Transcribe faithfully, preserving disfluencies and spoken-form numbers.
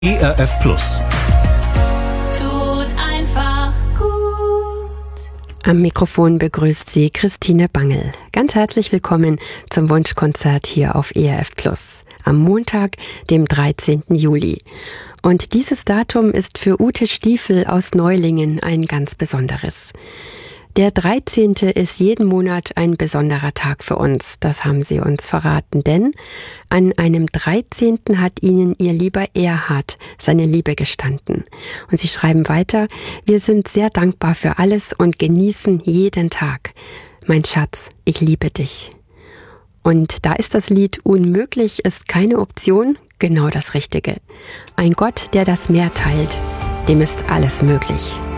E R F Plus. Tut einfach gut. Am Mikrofon begrüßt Sie Christine Bangel. Ganz herzlich willkommen zum Wunschkonzert hier auf E R F Plus am Montag, dem dreizehnten Juli. Und dieses Datum ist für Ute Stiefel aus Neulingen ein ganz besonderes. Der dreizehnte ist jeden Monat ein besonderer Tag für uns, das haben sie uns verraten, denn an einem dreizehnten hat ihnen ihr lieber Erhard seine Liebe gestanden. Und sie schreiben weiter: Wir sind sehr dankbar für alles und genießen jeden Tag. Mein Schatz, ich liebe dich. Und da ist das Lied Unmöglich ist keine Option genau das Richtige. Ein Gott, der das Meer teilt, dem ist alles möglich.